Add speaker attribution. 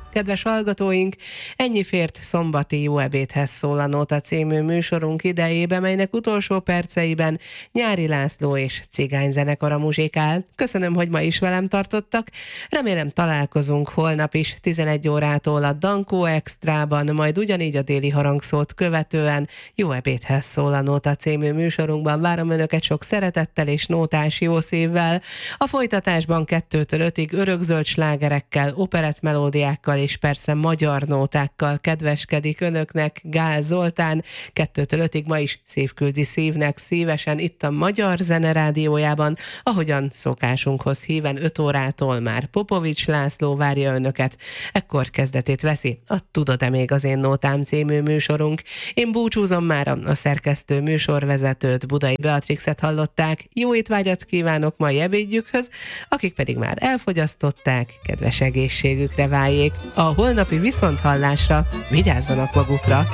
Speaker 1: Kedves hallgatóink, ennyi fért szombati Jó ebédhez szól a Nóta című műsorunk idejébe, melynek utolsó perceiben Nyári László és Cigányzenekara muzsikál. Köszönöm, hogy ma is velem tartottak. Remélem találkozunk holnap is 11 órától a Dankó Extrában, majd ugyanígy a déli harangszót követően Jó ebédhez szól a Nóta című műsorunkban. Várom önöket sok szeretettel és nótás jó szívvel. A folytatásban 2-től 5-ig örökzöld slágerekkel, operett melódiákkal és persze magyar nótákkal kedveskedik önöknek Gál Zoltán. 2-től 5-ig ma is szívküldi szívnek szívesen itt a Magyar Zene Rádiójában, ahogyan szokásunkhoz híven 5 órától már Popovics László várja önöket. Ekkor kezdetét veszi a Tudod-e még az én nótám című műsorunk. Én búcsúzom mára, a szerkesztő műsorvezetőt, Budai Beatrixet hallották. Jó étvágyat kívánok mai ebédjükhöz, akik pedig már elfogyasztották, kedves egészségükre váljék. A holnapi viszonthallásra vigyázzanak magukra!